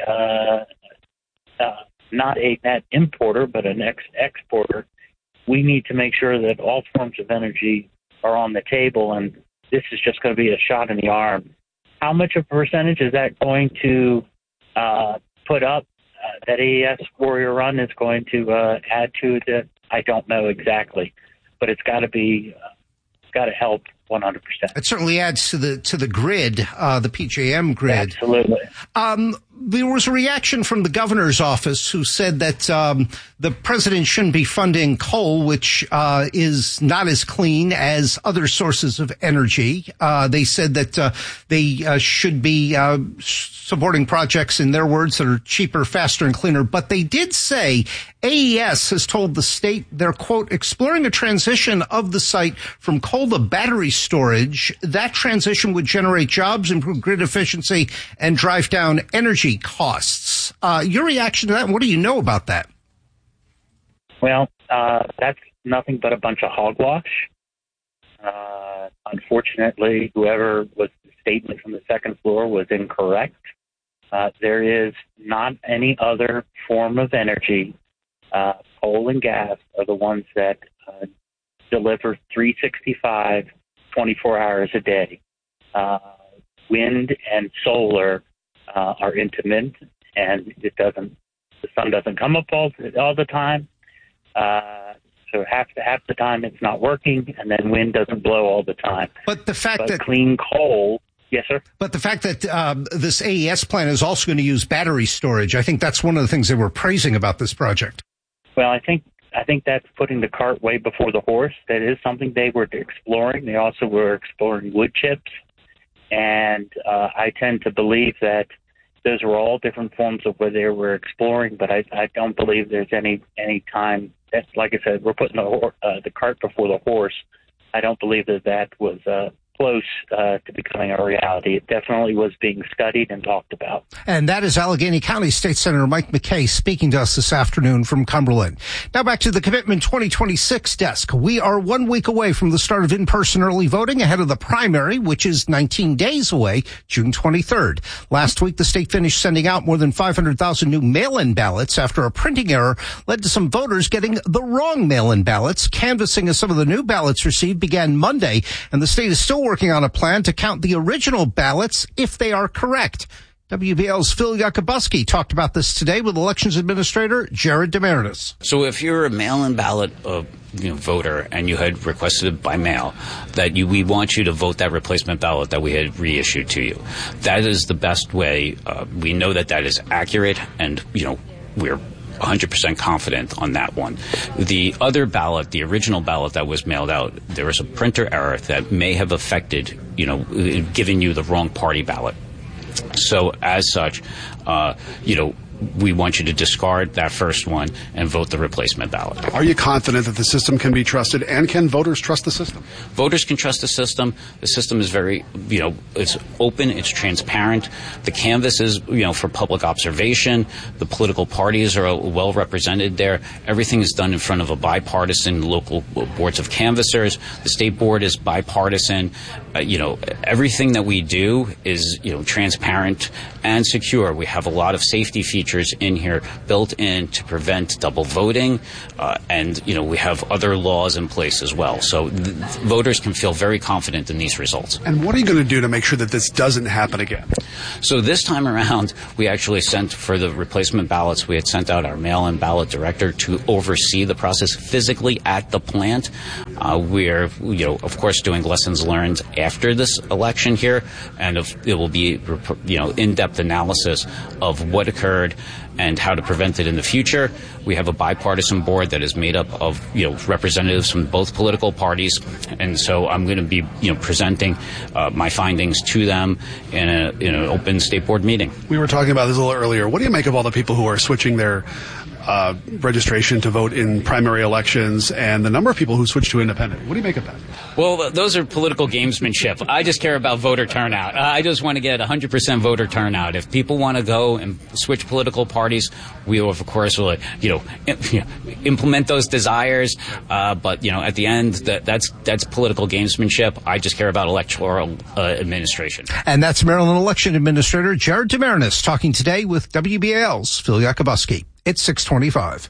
not a net importer but a net exporter, we need to make sure that all forms of energy are on the table, and this is just going to be a shot in the arm. How much of a percentage is that going to put up that AES Warrior Run is going to add to it? I don't know exactly, but it's got to help 100%. It certainly adds to the grid, the PJM grid. Absolutely. There was a reaction from the governor's office who said that the president shouldn't be funding coal, which is not as clean as other sources of energy. They said that they should be supporting projects, in their words, that are cheaper, faster, and cleaner. But they did say AES has told the state they're, quote, exploring a transition of the site from coal to battery storage. That transition would generate jobs, improve grid efficiency, and drive down energy costs. Your reaction to that, and what do you know about that? Well, that's nothing but a bunch of hogwash. Unfortunately, whoever was the statement from the second floor was incorrect. There is not any other form of energy. Coal and gas are the ones that deliver 365, 24 hours a day. Wind and solar are intermittent, and the sun doesn't come up all the time. So half the time it's not working, and then wind doesn't blow all the time. But the fact that clean coal, yes, sir. But the fact that this AES plant is also going to use battery storage, I think that's one of the things they were praising about this project. Well, I think that's putting the cart way before the horse. That is something they were exploring. They also were exploring wood chips. And I tend to believe that those were all different forms of what they were exploring, but I don't believe there's any time. That's, like I said, we're putting the cart before the horse. I don't believe that was close to becoming a reality. It definitely was being studied and talked about. And that is Allegheny County State Senator Mike McKay speaking to us this afternoon from Cumberland. Now back to the Commitment 2026 desk. We are 1 week away from the start of in-person early voting ahead of the primary, which is 19 days away, June 23rd. Last week, the state finished sending out more than 500,000 new mail-in ballots after a printing error led to some voters getting the wrong mail-in ballots. Canvassing of some of the new ballots received began Monday, and the state is still working on a plan to count the original ballots if they are correct. WBL's Phil Yakubuski talked about this today with Elections Administrator Jared DeMeritis. So if you're a mail-in ballot voter and you had requested it by mail, we want you to vote that replacement ballot that we had reissued to you. That is the best way. We know that is accurate, and we're 100% confident on that one. The other ballot, the original ballot that was mailed out, there was a printer error that may have affected, giving you the wrong party ballot. So as such, we want you to discard that first one and vote the replacement ballot. Are you confident that the system can be trusted, and can voters trust the system? Voters can trust the system. The system is very, it's open, it's transparent. The canvas is, for public observation. The political parties are well represented there. Everything is done in front of a bipartisan local boards of canvassers. The state board is bipartisan. Everything that we do is, transparent and secure. We have a lot of safety features in here built in to prevent double voting, and we have other laws in place as well. So voters can feel very confident in these results. And what are you going to do to make sure that this doesn't happen again? So this time around, we actually sent, for the replacement ballots, we had sent out our mail-in ballot director to oversee the process physically at the plant. We're, of course, doing lessons learned after this election here, and it will be, in-depth analysis of what occurred and how to prevent it in the future. We have a bipartisan board that is made up of, representatives from both political parties, and so I'm going to be, presenting my findings to them in an open state board meeting. We were talking about this a little earlier. What do you make of all the people who are switching their registration to vote in primary elections and the number of people who switch to independent? What do you make of that? Well, those are political gamesmanship. I just care about voter turnout. I just want to get 100% voter turnout. If people want to go and switch political parties, we will, of course, will, implement those desires. But at the end, that's political gamesmanship. I just care about electoral administration. And that's Maryland Election Administrator Jared DeMarinis talking today with WBAL's Phil Yakubuski. It's 6:25.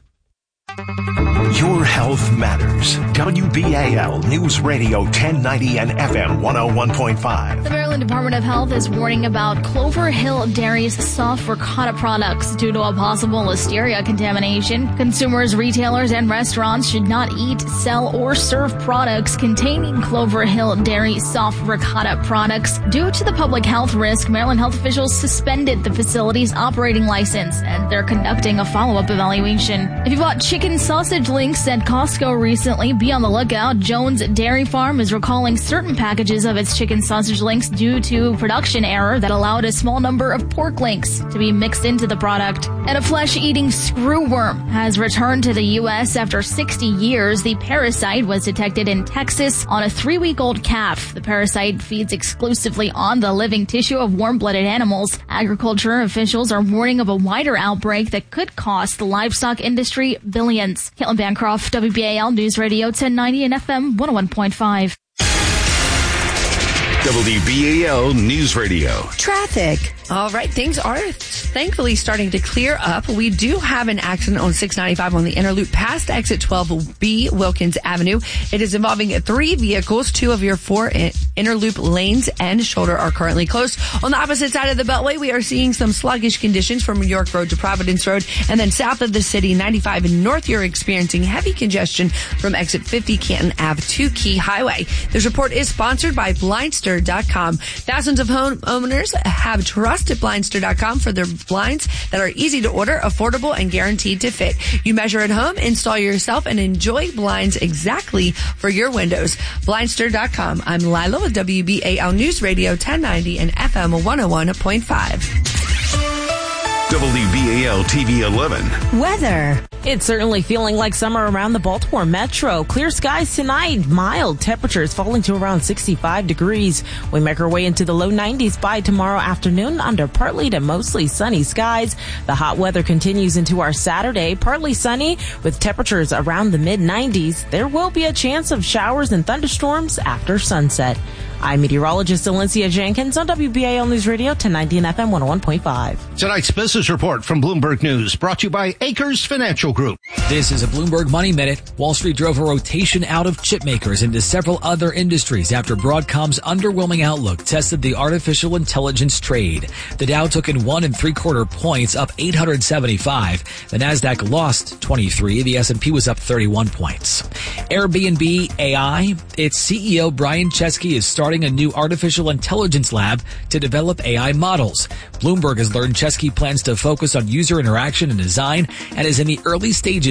Your health matters. WBAL News Radio 1090 and FM 101.5. The Maryland Department of Health is warning about Clover Hill Dairy's soft ricotta products due to a possible listeria contamination. Consumers, retailers, and restaurants should not eat, sell, or serve products containing Clover Hill Dairy soft ricotta products. Due to the public health risk, Maryland health officials suspended the facility's operating license, and they're conducting a follow-up evaluation. If you bought chicken sausage links at Costco recently, be on the lookout. Jones Dairy Farm is recalling certain packages of its chicken sausage links due to production error that allowed a small number of pork links to be mixed into the product. And a flesh-eating screwworm has returned to the U.S. after 60 years. The parasite was detected in Texas on a 3-week-old calf. The parasite feeds exclusively on the living tissue of warm-blooded animals. Agriculture officials are warning of a wider outbreak that could cost the livestock industry billions. Caitlin Bancroft, WBAL News Radio 1090 and FM 101.5. WBAL News Radio. Traffic. All right, things are thankfully starting to clear up. We do have an accident on 695 on the inner loop past exit 12B Wilkins Avenue. It is involving 3 vehicles. 2 of your 4 inner loop lanes and shoulder are currently closed. On the opposite side of the Beltway, we are seeing some sluggish conditions from New York Road to Providence Road. And then south of the city, 95 and north, you're experiencing heavy congestion from exit 50 Canton Ave to Key Highway. This report is sponsored by Blindster.com. Thousands of homeowners have trusted Blindster.com for their blinds that are easy to order, affordable, and guaranteed to fit. You measure at home, install yourself, and enjoy blinds exactly for your windows. Blindster.com. I'm Lila with WBAL News Radio 1090 and FM 101.5. WBAL TV 11. Weather. It's certainly feeling like summer around the Baltimore Metro. Clear skies tonight. Mild temperatures falling to around 65 degrees. We make our way into the low 90s by tomorrow afternoon under partly to mostly sunny skies. The hot weather continues into our Saturday. Partly sunny with temperatures around the mid 90s. There will be a chance of showers and thunderstorms after sunset. I'm meteorologist Alencia Jenkins on WBAL News Radio 1090 and FM 101.5. Tonight's business report from Bloomberg News brought to you by Acres Financial Group. This is a Bloomberg Money Minute. Wall Street drove a rotation out of chip makers into several other industries after Broadcom's underwhelming outlook tested the artificial intelligence trade. The Dow took in 1 3/4 points, up 875. The Nasdaq lost 23. The S&P was up 31 points. Airbnb AI. Its CEO Brian Chesky is starting a new artificial intelligence lab to develop AI models. Bloomberg has learned Chesky plans to focus on user interaction and design and is in the early stages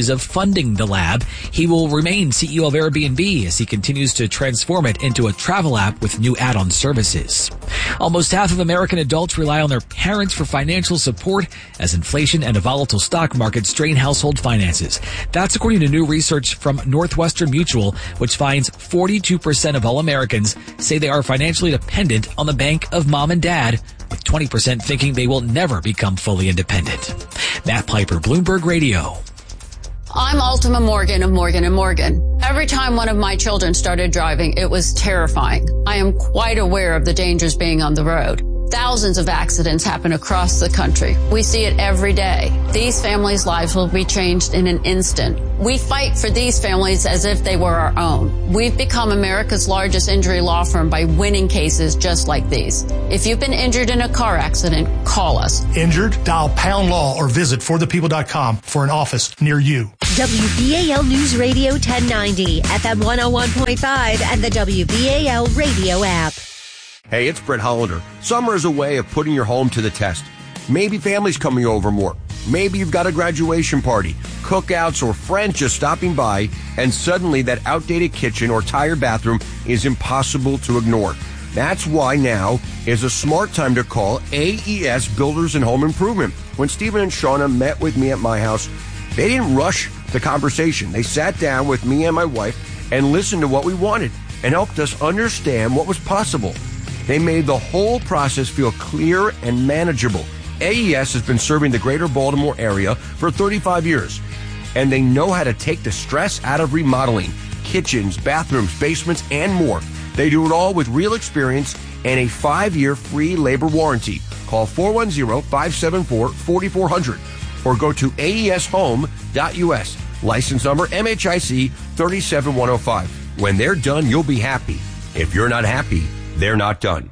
stages of funding the lab. He will remain CEO of Airbnb as he continues to transform it into a travel app with new add-on services. Almost half of American adults rely on their parents for financial support as inflation and a volatile stock market strain household finances. That's according to new research from Northwestern Mutual, which finds 42% of all Americans say they are financially dependent on the bank of mom and dad, with 20% thinking they will never become fully independent. Matt Piper, Bloomberg Radio. I'm Ultima Morgan of Morgan & Morgan. Every time one of my children started driving, it was terrifying. I am quite aware of the dangers being on the road. Thousands of accidents happen across the country. We see it every day. These families' lives will be changed in an instant. We fight for these families as if they were our own. We've become America's largest injury law firm by winning cases just like these. If you've been injured in a car accident, call us. Injured? Dial pound law or visit forthepeople.com for an office near you. WBAL News Radio 1090, FM 101.5, and the WBAL radio app. Hey, it's Brett Hollander. Summer is a way of putting your home to the test. Maybe family's coming over more. Maybe you've got a graduation party, cookouts, or friends just stopping by, and suddenly that outdated kitchen or tired bathroom is impossible to ignore. That's why now is a smart time to call AES Builders and Home Improvement. When Stephen and Shauna met with me at my house, they didn't rush the conversation. They sat down with me and my wife and listened to what we wanted and helped us understand what was possible. They made the whole process feel clear and manageable. AES has been serving the greater Baltimore area for 35 years, and they know how to take the stress out of remodeling kitchens, bathrooms, basements, and more. They do it all with real experience and a 5-year free labor warranty. Call 410-574-4400 or go to aeshome.us. License number MHIC 37105. When they're done, you'll be happy. If you're not happy, they're not done.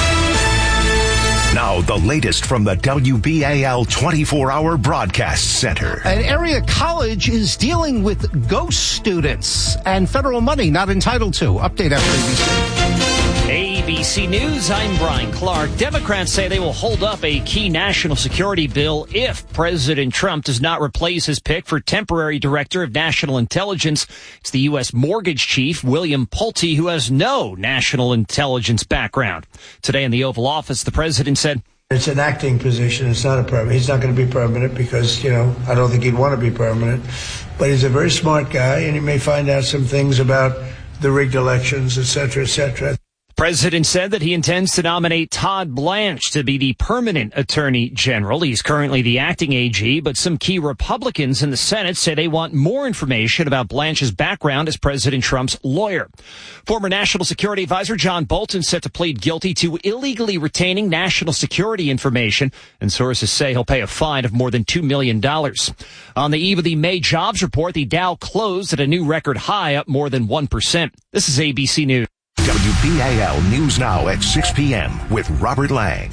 Now, the latest from the WBAL 24-hour broadcast center. An area college is dealing with ghost students and federal money not entitled to. Update after ABC. ABC News, I'm Brian Clark. Democrats say they will hold up a key national security bill if President Trump does not replace his pick for temporary director of national intelligence. It's the U.S. mortgage chief, William Pulte, who has no national intelligence background. Today in the Oval Office, the president said, it's an acting position. It's not a permanent. He's not going to be permanent because, I don't think he'd want to be permanent. But he's a very smart guy, and he may find out some things about the rigged elections, et cetera, et cetera. The president said that he intends to nominate Todd Blanche to be the permanent attorney general. He's currently the acting AG, but some key Republicans in the Senate say they want more information about Blanche's background as President Trump's lawyer. Former National Security Advisor John Bolton set to plead guilty to illegally retaining national security information, and sources say he'll pay a fine of more than $2 million. On the eve of the May jobs report, the Dow closed at a new record high, up more than 1%. This is ABC News. WBAL News Now at 6 p.m. with Robert Lang.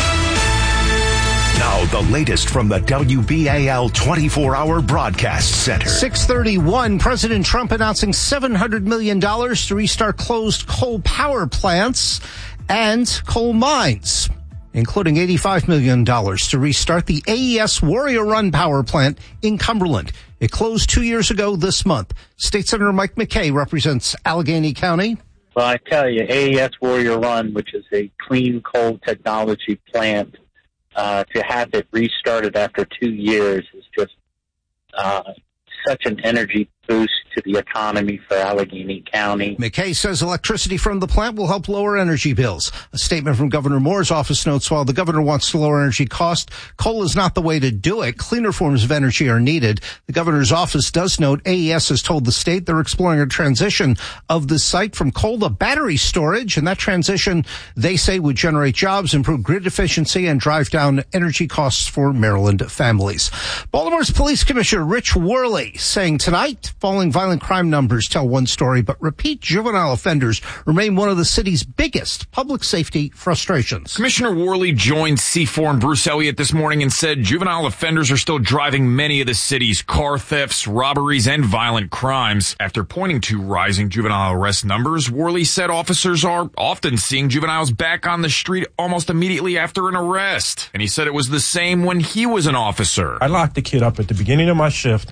Now, the latest from the WBAL 24-hour broadcast center. 6:31, President Trump announcing $700 million to restart closed coal power plants and coal mines, including $85 million to restart the AES Warrior Run power plant in Cumberland. It closed 2 years ago this month. State Senator Mike McKay represents Allegheny County. Well, I tell you, AES Warrior Run, which is a clean coal technology plant, to have it restarted after 2 years is just such an energy boost to the economy for Allegheny County. McKay says electricity from the plant will help lower energy bills. A statement from Governor Moore's office notes while the governor wants to lower energy costs, coal is not the way to do it. Cleaner forms of energy are needed. The governor's office does note AES has told the state they're exploring a transition of the site from coal to battery storage, and that transition, they say, would generate jobs, improve grid efficiency, and drive down energy costs for Maryland families. Baltimore's Police Commissioner Rich Worley saying tonight, falling violent crime numbers tell one story, but repeat juvenile offenders remain one of the city's biggest public safety frustrations. Commissioner Worley joined C4 and Bruce Elliott this morning and said juvenile offenders are still driving many of the city's car thefts, robberies, and violent crimes. After pointing to rising juvenile arrest numbers, Worley said officers are often seeing juveniles back on the street almost immediately after an arrest. And he said it was the same when he was an officer. I locked the kid up at the beginning of my shift,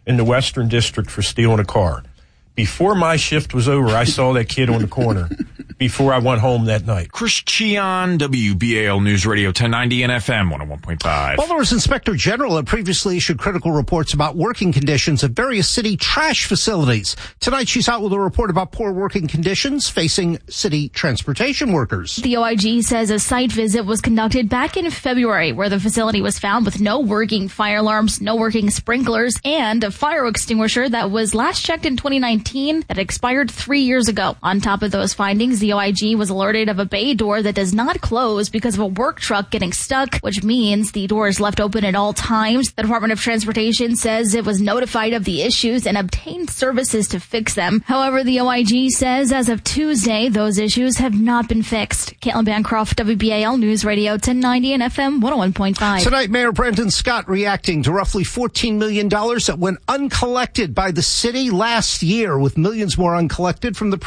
in the Western District for stealing a car. Before my shift was over, I saw that kid on the corner before I went home that night. Chris Cheon, WBAL News Radio 1090 and FM 101.5. Baltimore's Inspector General had previously issued critical reports about working conditions at various city trash facilities. Tonight, she's out with a report about poor working conditions facing city transportation workers. The OIG says a site visit was conducted back in February where the facility was found with no working fire alarms, no working sprinklers, and a fire extinguisher that was last checked in 2019 that expired 3 years ago. On top of those findings, the OIG was alerted of a bay door that does not close because of a work truck getting stuck, which means the door is left open at all times. The Department of Transportation says it was notified of the issues and obtained services to fix them. However, the OIG says as of Tuesday, those issues have not been fixed. Caitlin Bancroft, WBAL News Radio 1090 and FM 101.5. Tonight, Mayor Brandon Scott reacting to roughly $14 million that went uncollected by the city last year, with millions more uncollected from the